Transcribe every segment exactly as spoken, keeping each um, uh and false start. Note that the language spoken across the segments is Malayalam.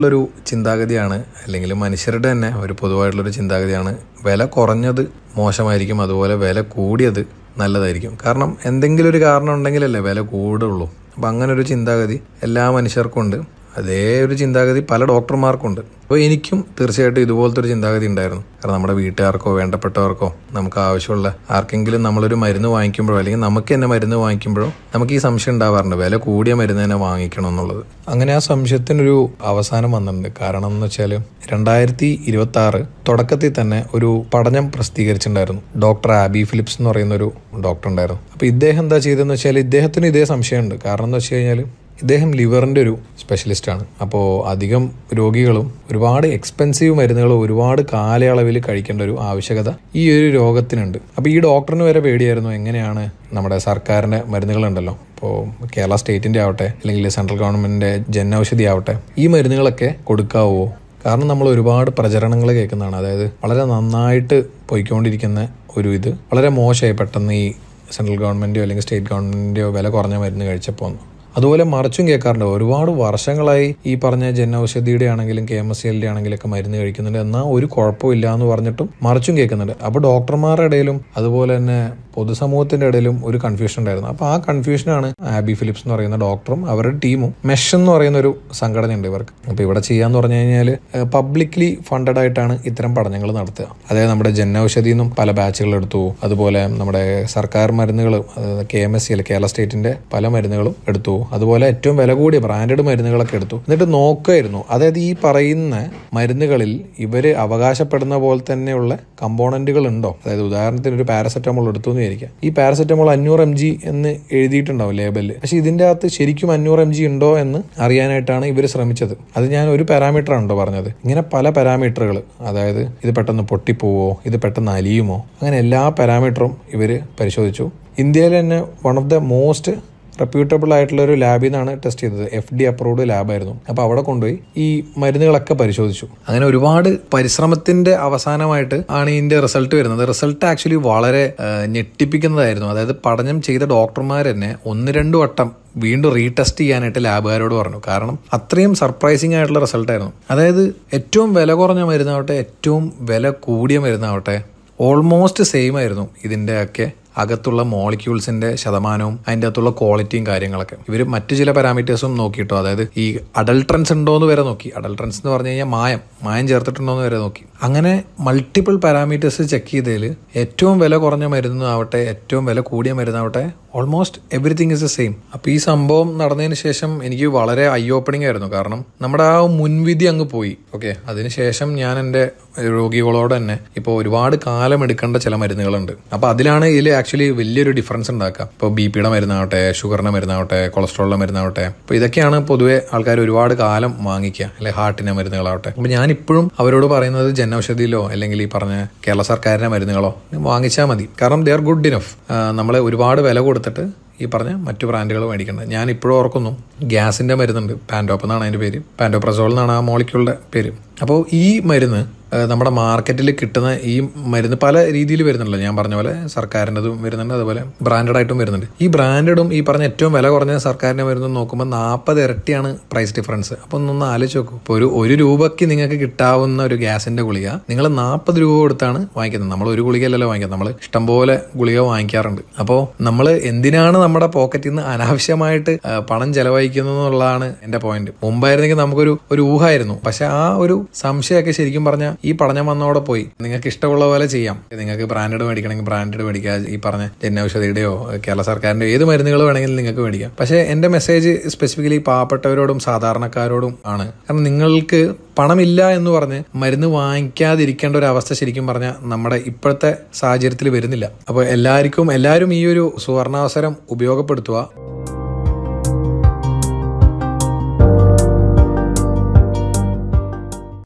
ഒരു ചിന്താഗതിയാണ്, അല്ലെങ്കിൽ മനുഷ്യരുടെ തന്നെ ഒരു പൊതുവായിട്ടുള്ളൊരു ചിന്താഗതിയാണ് വില കുറഞ്ഞത് മോശമായിരിക്കും, അതുപോലെ വില കൂടിയത് നല്ലതായിരിക്കും. കാരണം എന്തെങ്കിലും ഒരു കാരണം ഉണ്ടെങ്കിലല്ലേ വില കൂടുള്ളൂ. അപ്പം അങ്ങനെ ഒരു ചിന്താഗതി എല്ലാ മനുഷ്യർക്കും ഉണ്ട്. അതേ ഒരു ചിന്താഗതി പല ഡോക്ടർമാർക്കുണ്ട്. അപ്പോൾ എനിക്കും തീർച്ചയായിട്ടും ഇതുപോലത്തെ ഒരു ചിന്താഗതി ഉണ്ടായിരുന്നു. കാരണം നമ്മുടെ വീട്ടുകാർക്കോ വേണ്ടപ്പെട്ടവർക്കോ നമുക്ക് ആവശ്യമുള്ള ആർക്കെങ്കിലും നമ്മളൊരു മരുന്ന് വാങ്ങിക്കുമ്പോഴോ അല്ലെങ്കിൽ നമുക്ക് തന്നെ മരുന്ന് വാങ്ങിക്കുമ്പോഴോ നമുക്ക് ഈ സംശയം ഉണ്ടാവാറുണ്ട്, വില കൂടിയ മരുന്ന് തന്നെ വാങ്ങിക്കണം എന്നുള്ളത്. അങ്ങനെ ആ സംശയത്തിനൊരു അവസാനം വന്നിട്ടുണ്ട്. കാരണം എന്ന് വെച്ചാൽ രണ്ടായിരത്തി ഇരുപത്തി ആറ് തുടക്കത്തിൽ തന്നെ ഒരു പഠനം പ്രസിദ്ധീകരിച്ചിട്ടുണ്ടായിരുന്നു. ഡോക്ടർ ആബി ഫിലിപ്സ് എന്ന് പറയുന്ന ഒരു ഡോക്ടർ ഉണ്ടായിരുന്നു. അപ്പോൾ ഇദ്ദേഹം എന്താ ചെയ്തതെന്ന് വെച്ചാൽ ഇദ്ദേഹത്തിന് ഇതേ സംശയമുണ്ട്. കാരണം എന്ന് വെച്ച് കഴിഞ്ഞാൽ ഇദ്ദേഹം ലിവറിൻ്റെ ഒരു സ്പെഷ്യലിസ്റ്റാണ്. അപ്പോൾ അധികം രോഗികളും ഒരുപാട് എക്സ്പെൻസീവ് മരുന്നുകൾ ഒരുപാട് കാലയളവിൽ കഴിക്കേണ്ട ഒരു ആവശ്യകത ഈ ഒരു രോഗത്തിനുണ്ട്. അപ്പോൾ ഈ ഡോക്ടറിന് വരെ പേടിയായിരുന്നു, എങ്ങനെയാണ് നമ്മുടെ സർക്കാരിൻ്റെ മരുന്നുകളുണ്ടല്ലോ, ഇപ്പോൾ കേരള സ്റ്റേറ്റിൻ്റെ ആവട്ടെ അല്ലെങ്കിൽ സെൻട്രൽ ഗവൺമെൻറ്റിൻ്റെ ജൻ ഔഷധി ആവട്ടെ, ഈ മരുന്നുകളൊക്കെ കൊടുക്കാവോ? കാരണം നമ്മൾ ഒരുപാട് പ്രചരണങ്ങൾ കേൾക്കുന്നതാണ്. അതായത് വളരെ നന്നായിട്ട് പോയിക്കൊണ്ടിരിക്കുന്ന ഒരു ഇത് വളരെ മോശമായി പെട്ടെന്ന് ഈ സെൻട്രൽ ഗവൺമെൻറ്റോ അല്ലെങ്കിൽ സ്റ്റേറ്റ് ഗവൺമെൻറ്റിൻ്റെയോ വില കുറഞ്ഞ മരുന്ന് കഴിച്ചപ്പോൾ. അതുപോലെ മറിച്ചും കേൾക്കാറുണ്ട്, ഒരുപാട് വർഷങ്ങളായി ഈ പറഞ്ഞ ജൻ ഔഷധിയുടെ ആണെങ്കിലും കെ എം എസ് സി എല്ലിൻ്റെ ആണെങ്കിലൊക്കെ മരുന്ന് കഴിക്കുന്നുണ്ട്, എന്നാൽ ഒരു കുഴപ്പമില്ല എന്ന് പറഞ്ഞിട്ടും മറിച്ചും കേൾക്കുന്നുണ്ട്. അപ്പോൾ ഡോക്ടർമാരുടെ ഇടയിലും അതുപോലെ തന്നെ പൊതുസമൂഹത്തിന്റെ ഇടയിലും ഒരു കൺഫ്യൂഷൻ ഉണ്ടായിരുന്നു. അപ്പോൾ ആ കൺഫ്യൂഷനാണ് ആബി ഫിലിപ്സ് എന്ന് പറയുന്ന ഡോക്ടറും അവരുടെ ടീമും മെഷ് എന്ന് പറയുന്ന ഒരു സംഘടനയുണ്ട് ഇവർക്ക്. അപ്പോൾ ഇവിടെ ചെയ്യാന്ന് പറഞ്ഞു കഴിഞ്ഞാൽ പബ്ലിക്ലി ഫണ്ടഡ് ആയിട്ടാണ് ഇത്തരം പഠനങ്ങൾ നടത്തുക. അതായത് നമ്മുടെ ജൻ ഔഷധിയിൽ നിന്നും പല ബാച്ചുകൾ എടുത്തു, അതുപോലെ നമ്മുടെ സർക്കാർ മരുന്നുകൾ കെ എം എസ് സി അല്ലെ കേരള സ്റ്റേറ്റിന്റെ പല മരുന്നുകളും എടുത്തു, അതുപോലെ ഏറ്റവും വില കൂടിയ ബ്രാൻഡഡ് മരുന്നുകളൊക്കെ എടുത്തു. എന്നിട്ട് നോക്കുമായിരുന്നു, അതായത് ഈ പറയുന്ന മരുന്നുകളിൽ ഇവര് അവകാശപ്പെടുന്ന പോലെ തന്നെയുള്ള കമ്പോണന്റുകൾ ഉണ്ടോ. അതായത് ഉദാഹരണത്തിന് ഒരു പാരസെറ്റമോൾ എടുത്തു എന്ന് വിചാരിക്കാം. ഈ പാരസെറ്റമോൾ അഞ്ഞൂറ് എം ജി എന്ന് എഴുതിയിട്ടുണ്ടാവും ലേബലിൽ, പക്ഷെ ഇതിന്റെ അകത്ത് ശരിക്കും അഞ്ഞൂറ് എം ജി ഉണ്ടോ എന്ന് അറിയാനായിട്ടാണ് ഇവർ ശ്രമിച്ചത്. അത് ഞാൻ ഒരു പാരാമീറ്റർ ആണോ പറഞ്ഞത്, ഇങ്ങനെ പല പാരാമീറ്ററുകൾ, അതായത് ഇത് പെട്ടെന്ന് പൊട്ടിപ്പോവോ, ഇത് പെട്ടെന്ന് അലിയുമോ, അങ്ങനെ എല്ലാ പാരാമീറ്ററും ഇവർ പരിശോധിച്ചു. ഇന്ത്യയിൽ തന്നെ one of the most reputable ആയിട്ടുള്ള ഒരു ലാബിൽ നിന്നാണ് ടെസ്റ്റ് ചെയ്തത്. F D approved ലാബായിരുന്നു. അപ്പോൾ അവിടെ കൊണ്ടുപോയി ഈ മരുന്നുകളൊക്കെ പരിശോധിച്ചു. അങ്ങനെ ഒരുപാട് പരിശ്രമത്തിന്റെ അവസാനമായിട്ട് ആണ് ഇതിന്റെ റിസൾട്ട് വരുന്നത്. റിസൾട്ട് ആക്ച്വലി വളരെ ഞെട്ടിപ്പിക്കുന്നതായിരുന്നു. അതായത് പഠനം ചെയ്ത ഡോക്ടർമാർ തന്നെ ഒന്ന് രണ്ടു വട്ടം വീണ്ടും റീടെസ്റ്റ് ചെയ്യാനായിട്ട് ലാബുകാരോട് പറഞ്ഞു. കാരണം അത്രയും സർപ്രൈസിങ് ആയിട്ടുള്ള റിസൾട്ടായിരുന്നു. അതായത് ഏറ്റവും വില കുറഞ്ഞ മരുന്നാവട്ടെ ഏറ്റവും വില കൂടിയ മരുന്നാവട്ടെ ഓൾമോസ്റ്റ് സെയിം ആയിരുന്നു ഇതിന്റെ ഒക്കെ അകത്തുള്ള മോളിക്യൂൾസിന്റെ ശതമാനവും അതിൻ്റെ അകത്തുള്ള ക്വാളിറ്റിയും കാര്യങ്ങളൊക്കെ. ഇവർ മറ്റു ചില പാരാമീറ്റേഴ്സും നോക്കിയിട്ടോ, അതായത് ഈ അഡൾട്രൻസ് ഉണ്ടോ എന്ന് വരെ നോക്കി. അഡൾട്രൻസ് എന്ന് പറഞ്ഞു കഴിഞ്ഞാൽ മായം മായം ചേർത്തിട്ടുണ്ടോ എന്ന് വരെ നോക്കി. അങ്ങനെ മൾട്ടിപ്പിൾ പാരാമീറ്റേഴ്സ് ചെക്ക് ചെയ്തതിൽ ഏറ്റവും വില കുറഞ്ഞ മരുന്നാവട്ടെ ഏറ്റവും വില കൂടിയ മരുന്നാവട്ടെ almost everything is the same. അപ്പോൾ ഈ സംഭവം നടന്നതിന് ശേഷം എനിക്ക് വളരെ ഐ ഓപ്പണിംഗ് ആയിരുന്നു. കാരണം നമ്മുടെ ആ മുൻവിധി അങ്ങ് പോയി. ഓക്കെ, അതിനുശേഷം ഞാൻ എൻ്റെ രോഗികളോട് തന്നെ ഇപ്പോൾ ഒരുപാട് കാലം എടുക്കേണ്ട ചില മരുന്നുകളുണ്ട്. അപ്പോൾ അതിലാണ് ഇതിൽ ആക്ച്വലി വലിയൊരു ഡിഫറൻസ് ഉണ്ടാക്കുക. ഇപ്പോൾ ബി പിയുടെ മരുന്നാവട്ടെ, ഷുഗറിന്റെ മരുന്നാവട്ടെ, കൊളസ്ട്രോളിന്റെ മരുന്നാവട്ടെ, അപ്പോൾ ഇതൊക്കെയാണ് പൊതുവെ ആൾക്കാർ ഒരുപാട് കാലം വാങ്ങിക്കുക, അല്ലെങ്കിൽ ഹാർട്ടിന്റെ മരുന്നുകളാവട്ടെ. അപ്പോൾ ഞാൻ ഇപ്പോഴും അവരോട് പറയുന്നത് ജൻ ഔഷധിയിലോ അല്ലെങ്കിൽ ഈ പറഞ്ഞ കേരള സർക്കാരിന്റെ മരുന്നുകളോ വാങ്ങിച്ചാൽ മതി. കാരണം ദേ ആർ ഗുഡ് ഇനഫ്. നമ്മൾ ഒരുപാട് വില കൊടുത്തിട്ട് ഈ പറഞ്ഞ മറ്റു ബ്രാൻഡുകൾ മേടിക്കേണ്ടത്. ഞാൻ ഇപ്പോഴും ഓർക്കുന്നു, ഗ്യാസിന്റെ മരുന്നുണ്ട്, പാൻഡോപ്പ് എന്നാണ് അതിന്റെ പേര്, പാൻഡോപ്രസോൾ എന്നാണ് ആ മോളിക്യൂളിന്റെ പേര്. അപ്പോൾ ഈ മരുന്ന് നമ്മുടെ മാർക്കറ്റിൽ കിട്ടുന്ന ഈ മരുന്ന് പല രീതിയിൽ വരുന്നുണ്ടല്ലോ. ഞാൻ പറഞ്ഞ പോലെ സർക്കാരിൻ്റെതും വരുന്നുണ്ട്, അതുപോലെ ബ്രാൻഡഡ് ആയിട്ടും വരുന്നുണ്ട്. ഈ ബ്രാൻഡഡും ഈ പറഞ്ഞ ഏറ്റവും വില കുറഞ്ഞ സർക്കാരിൻ്റെ മരുന്നും നോക്കുമ്പോൾ നാൽപ്പത് ഇരട്ടിയാണ് പ്രൈസ് ഡിഫറൻസ്. അപ്പോൾ ഒന്നൊന്ന് ആലോചിച്ച് നോക്കും. ഇപ്പോൾ ഒരു ഒരു രൂപയ്ക്ക് നിങ്ങൾക്ക് കിട്ടാവുന്ന ഒരു ഗ്യാസിന്റെ ഗുളിക നിങ്ങൾ നാൽപ്പത് രൂപ കൊടുത്താണ് വാങ്ങിക്കുന്നത്. നമ്മൾ ഒരു ഗുളികയല്ലല്ലോ വാങ്ങിക്കുന്നത്, നമ്മൾ ഇഷ്ടംപോലെ ഗുളിക വാങ്ങിക്കാറുണ്ട്. അപ്പോൾ നമ്മൾ എന്തിനാണ് നമ്മുടെ പോക്കറ്റിൽ നിന്ന് അനാവശ്യമായിട്ട് പണം ചെലവഴിക്കുന്നത് എന്നുള്ളതാണ് എൻ്റെ പോയിന്റ്. മുമ്പായിരുന്നെങ്കിൽ നമുക്കൊരു ഒരു ഊഹമായിരുന്നു, പക്ഷെ ആ ഒരു സംശയമൊക്കെ ശരിക്കും പറഞ്ഞാൽ ഈ പഠനം വന്നോടെ പോയി. നിങ്ങൾക്ക് ഇഷ്ടമുള്ള പോലെ ചെയ്യാം. നിങ്ങൾക്ക് ബ്രാൻഡഡ് മേടിക്കണമെങ്കിൽ ബ്രാൻഡഡ് മേടിക്കുക, ഈ പറഞ്ഞ ജൻ ഔഷധിയുടെയോ കേരള സർക്കാരിന്റെ ഏത് മരുന്നുകൾ വേണമെങ്കിലും നിങ്ങൾക്ക് മേടിക്കാം. പക്ഷേ എന്റെ മെസ്സേജ് സ്പെസിഫിക്കലി പാവപ്പെട്ടവരോടും സാധാരണക്കാരോടും ആണ്. കാരണം നിങ്ങൾക്ക് പണമില്ല എന്ന് പറഞ്ഞ് മരുന്ന് വാങ്ങിക്കാതിരിക്കേണ്ട ഒരു അവസ്ഥ ശരിക്കും പറഞ്ഞാൽ നമ്മുടെ ഇപ്പോഴത്തെ സാഹചര്യത്തിൽ വരുന്നില്ല. അപ്പോൾ എല്ലാവർക്കും എല്ലാവരും ഈ ഒരു സുവർണാവസരം ഉപയോഗപ്പെടുത്തുക.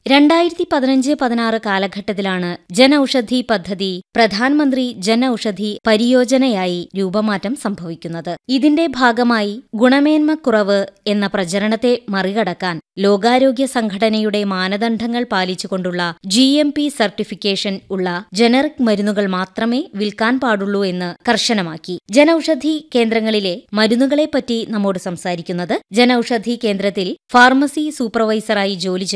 രണ്ടായിരത്തി പതിനഞ്ച് പതിനാറ് കാലഘട്ടത്തിലാണ് ജൻ ഔഷധി പദ്ധതി പ്രധാനമന്ത്രി ജൻ ഔഷധി പരിയോജനയായി രൂപമാറ്റം സംഭവിക്കുന്നത്. ഇതിന്റെ ഭാഗമായി ഗുണമേന്മക്കുറവ് എന്ന പ്രചരണത്തെ മറികടക്കാൻ ലോകാരോഗ്യ സംഘടനയുടെ മാനദണ്ഡങ്ങൾ പാലിച്ചുകൊണ്ടുള്ള ജി എം പി സർട്ടിഫിക്കേഷൻ ഉള്ള ജനറിക് മരുന്നുകൾ മാത്രമേ വിൽക്കാൻ പാടുള്ളൂ എന്ന് കർശനമാക്കി. ജൻ ഔഷധി കേന്ദ്രങ്ങളിലെ മരുന്നുകളെപ്പറ്റി നമ്മോട് സംസാരിക്കുന്നത് ജൻ ഔഷധി കേന്ദ്രത്തിൽ ഫാർമസി സൂപ്പർവൈസറായി ജോലി